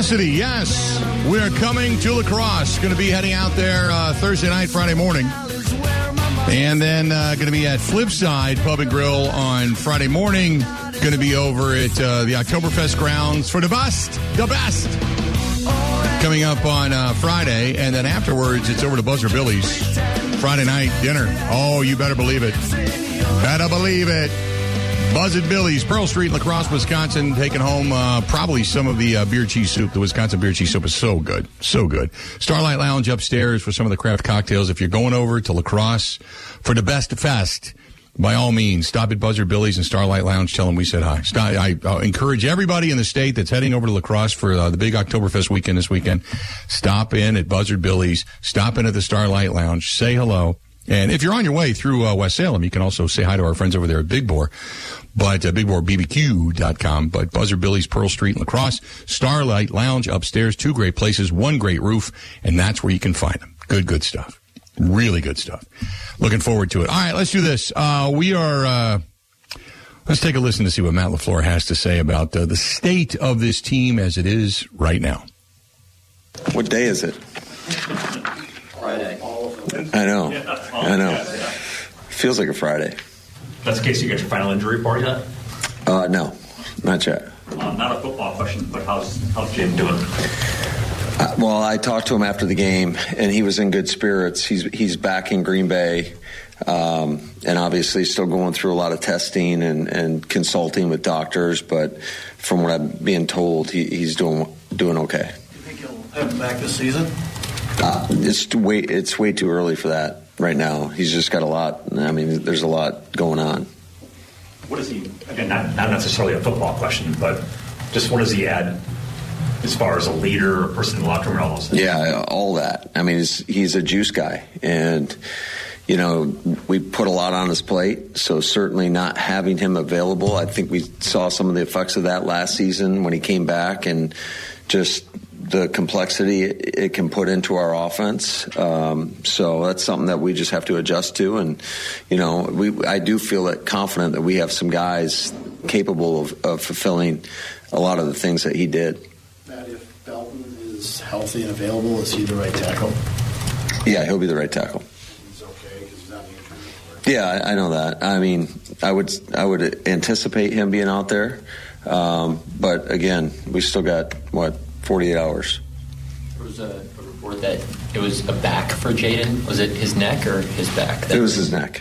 Cassidy, yes. We're coming to La Crosse. Going to be heading out there Thursday night, Friday morning. And then going to be at Flipside Pub and Grill on Friday morning. Going to be over at the Oktoberfest grounds for the best. Coming up on Friday. And then afterwards, it's over to Buzzard Billy's. Friday night dinner. Oh, you better believe it. Better believe it. Buzzard Billy's, Pearl Street, La Crosse, Wisconsin, taking home probably some of the beer cheese soup. The Wisconsin beer cheese soup is so good. So good. Starlight Lounge upstairs for some of the craft cocktails. If you're going over to La Crosse for the best fest, by all means, stop at Buzzard Billy's and Starlight Lounge. Tell them we said hi. I encourage everybody in the state that's heading over to La Crosse for the big Oktoberfest weekend this weekend. Stop in at Buzzard Billy's. Stop in at the Starlight Lounge. Say hello. And if you're on your way through West Salem, you can also say hi to our friends over there at Big Boar. But BigBoarBBQ.com. But Buzzard Billy's, Pearl Street, La Crosse, Starlight Lounge upstairs, 2 great places, 1 great roof, and that's where you can find them. Good stuff. Really good stuff. Looking forward to it. All right, let's do this. Let's take a listen to see what Matt LaFleur has to say about the state of this team as it is right now. What day is it? Friday. I know. Feels like a Friday. That's the case. You got your final injury report yet? No, not yet. Not a football question, but how's Jim doing? Well, I talked to him after the game, and he was in good spirits. He's back in Green Bay, and obviously still going through a lot of testing and consulting with doctors. But from what I'm being told, he's doing okay. Do you think he'll have him back this season? It's way too early for that right now. He's just got a lot. I mean, there's a lot going on. What does he? Again, not necessarily a football question, but just what does he add as far as a leader, a person in the locker room, all those things? Yeah, all that. I mean, he's a juice guy, and we put a lot on his plate. So certainly not having him available, I think we saw some of the effects of that last season when he came back, and just the complexity it can put into our offense. So that's something that we just have to adjust to. And, I do feel confident that we have some guys capable of fulfilling a lot of the things that he did. Matt, if Belton is healthy and available, is he the right tackle? Yeah, he'll be the right tackle. He's okay because he's not the injury report. Yeah, I know that. I mean, I would anticipate him being out there. But again, we still got 48 hours. There was a report that it was a back for Jaden. Was it his neck or his back? It was his neck.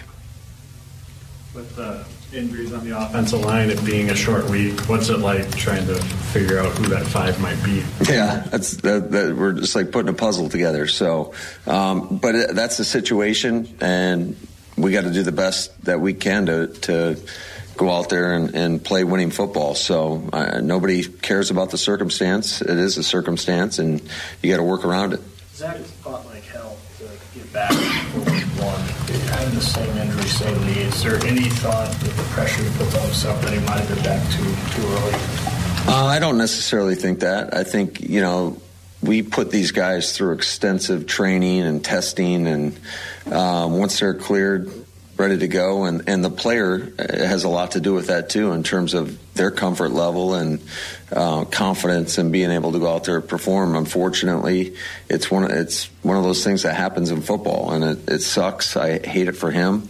With injuries on the offensive line, it being a short week, what's it like trying to figure out who that 5 might be? Yeah, that we're just like putting a puzzle together. So, but that's the situation, and we got to do the best that we can to go out there and play winning football. So nobody cares about the circumstance. It is a circumstance, and you got to work around it. Zach has fought like hell to get back for week 1. Having the same injury, same knee. Is there any thought that the pressure he puts on himself that he might have been back too early? I don't necessarily think that. I think, we put these guys through extensive training and testing, and once they're cleared, ready to go, and the player has a lot to do with that too, in terms of their comfort level and confidence and being able to go out there and perform. Unfortunately, it's one of those things that happens in football, and it sucks. I hate it for him.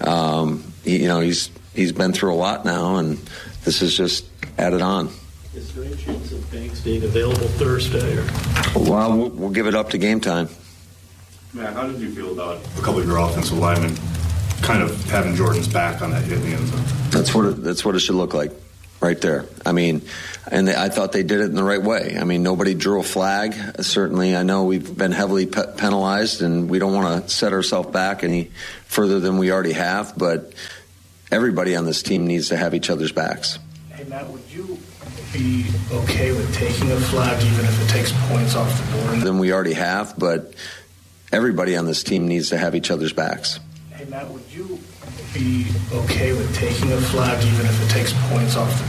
He's been through a lot now, and this is just added on. Is there any chance of Banks being available Thursday? Well, we'll give it up to game time. Matt, how did you feel about a couple of your offensive linemen kind of having Jordan's back on that hit in the end zone? That's what it should look like, right there. I mean, and I thought they did it in the right way. I mean, nobody drew a flag. Certainly, I know we've been heavily penalized, and we don't want to set ourselves back any further than we already have. But everybody on this team needs to have each other's backs. Hey, Matt, would you be okay with taking a flag even if it takes points off the board? Than we already have, but everybody on this team needs to have each other's backs. Hey, Matt, would you be okay with taking a flag even if it takes points off the